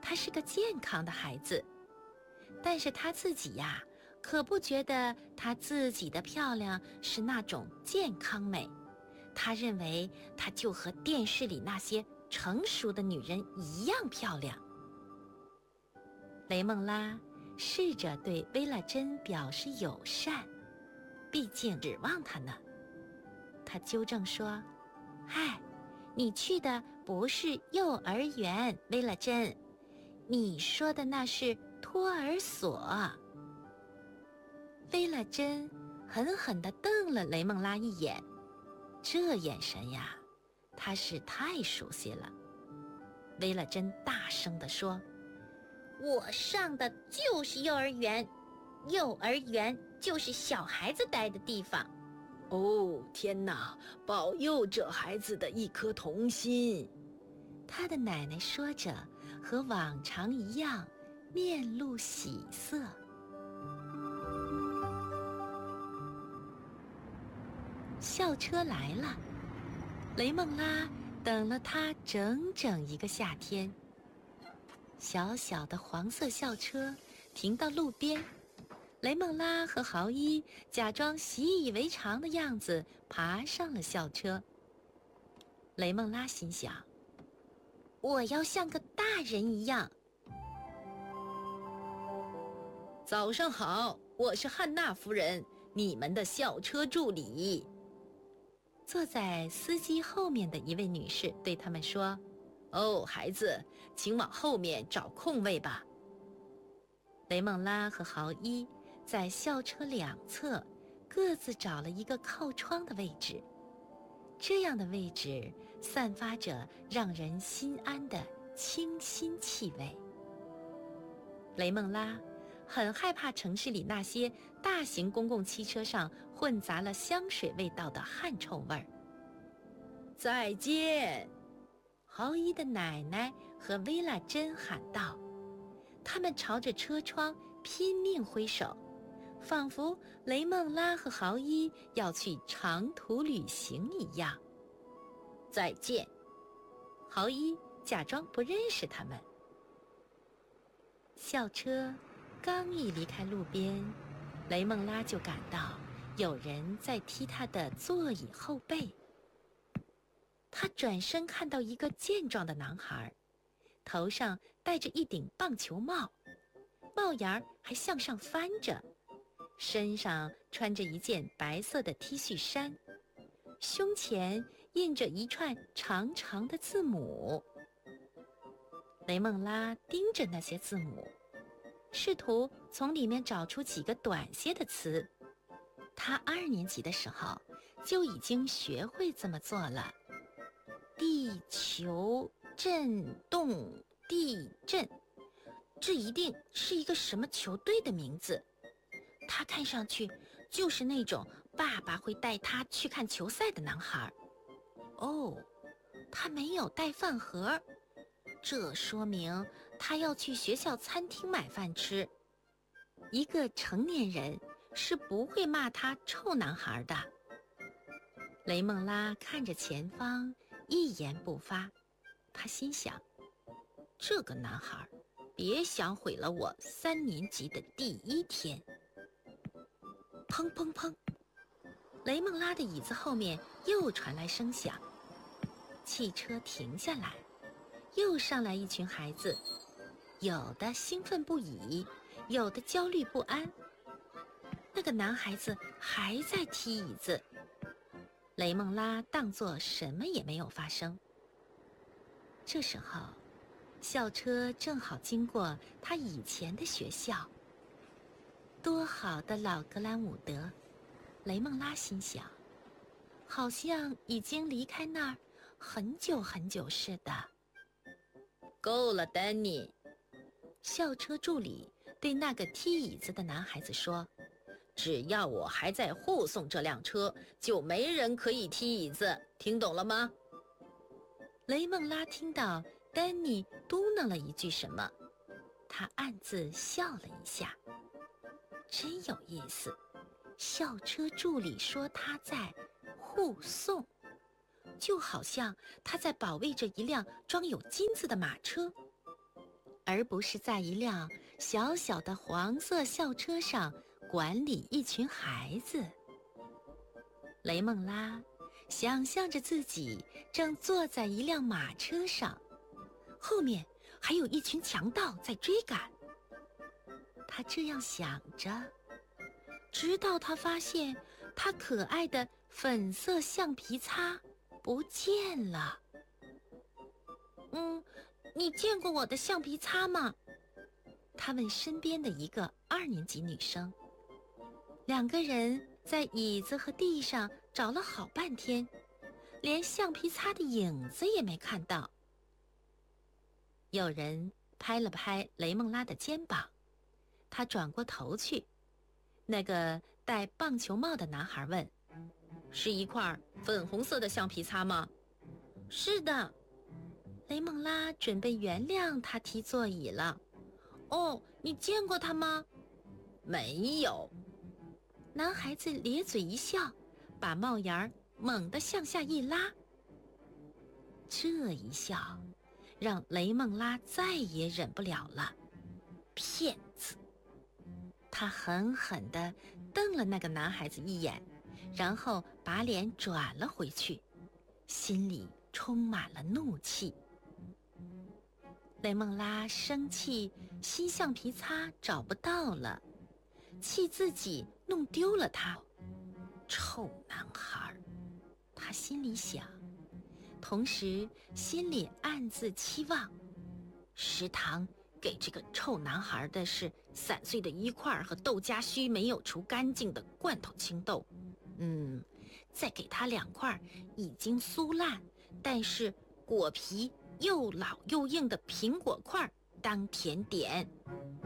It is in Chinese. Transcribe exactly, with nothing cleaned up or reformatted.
他是个健康的孩子。但是他自己呀，可不觉得他自己的漂亮是那种健康美，他认为他就和电视里那些成熟的女人一样漂亮。雷梦拉试着对薇拉珍表示友善，毕竟指望她呢。她纠正说：嗨，你去的不是幼儿园，薇拉珍，你说的那是托儿所。薇拉珍狠狠地瞪了雷梦拉一眼，这眼神呀，她是太熟悉了。薇拉珍大声地说：我上的就是幼儿园，幼儿园就是小孩子待的地方。 哦，天哪，保佑这孩子的一颗童心。 他的奶奶说着，和往常一样，面露喜色。校车来了，雷梦拉等了他整整一个夏天。小小的黄色校车停到路边，雷梦拉和豪伊假装习以为常的样子爬上了校车。雷梦拉心想，我要像个大人一样。 早上好，我是汉娜夫人，你们的校车助理。 坐在司机后面的一位女士对他们说： 哦，孩子，请往后面找空位吧。 雷梦拉和豪伊在校车两侧各自找了一个靠窗的位置，这样的位置散发着让人心安的清新气味。雷梦拉很害怕城市里那些大型公共汽车上混杂了香水味道的汗臭味儿。 再见！ 豪伊的奶奶和薇拉珍喊道，他们朝着车窗拼命挥手，仿佛雷梦拉和豪伊要去长途旅行一样。 再见！ 豪伊假装不认识他们。校车刚一离开路边，雷梦拉就感到有人在踢他的座椅后背。他转身看到一个健壮的男孩，头上戴着一顶棒球帽，帽檐儿还向上翻着，身上穿着一件白色的 T 恤衫，胸前印着一串长长的字母。雷梦拉盯着那些字母，试图从里面找出几个短些的词。他二年级的时候就已经学会这么做了。地球震动地震，这一定是一个什么球队的名字。他看上去就是那种爸爸会带他去看球赛的男孩。哦，他没有带饭盒，这说明他要去学校餐厅买饭吃。一个成年人是不会骂他臭男孩的。雷梦拉看着前方，一言不发。他心想，这个男孩别想毁了我三年级的第一天。砰砰砰，雷梦拉的椅子后面又传来声响，汽车停下来，又上来一群孩子，有的兴奋不已，有的焦虑不安。那个男孩子还在踢椅子，雷梦拉当作什么也没有发生。这时候，校车正好经过他以前的学校。多好的老格兰伍德，雷梦拉心想，好像已经离开那儿很久很久似的。 够了，丹尼。 校车助理对那个踢椅子的男孩子说， 只要我还在护送这辆车，就没人可以踢椅子，听懂了吗？ 雷梦拉听到丹尼嘟囔了一句什么，他暗自笑了一下。真有意思，校车助理说他在护送，就好像他在保卫着一辆装有金子的马车。 而不是在一辆小小的黄色校车上管理一群孩子。雷梦拉想象着自己正坐在一辆马车上，后面还有一群强盗在追赶。他这样想着，直到他发现他可爱的粉色橡皮擦不见了。嗯，你见过我的橡皮擦吗？他问身边的一个二年级女生。两个人在椅子和地上找了好半天，连橡皮擦的影子也没看到。有人拍了拍雷梦拉的肩膀，他转过头去。那个戴棒球帽的男孩问：“ 是一块粉红色的橡皮擦吗？”“ 是的。”雷梦拉准备原谅他踢座椅了。“哦，你见过他吗？”“ 没有。” 男孩子咧嘴一笑，把帽檐儿猛地向下一拉。这一笑让雷梦拉再也忍不了了。骗子！他狠狠地瞪了那个男孩子一眼，然后把脸转了回去，心里充满了怒气。雷梦拉生气新橡皮擦找不到了，气自己弄丢了它。臭男孩，他心里想，同时心里暗自期望，食堂给这个臭男孩的是散碎的一块和豆荚须没有除干净的罐头青豆，嗯，再给他两块已经酥烂但是果皮又老又硬的苹果块当甜点。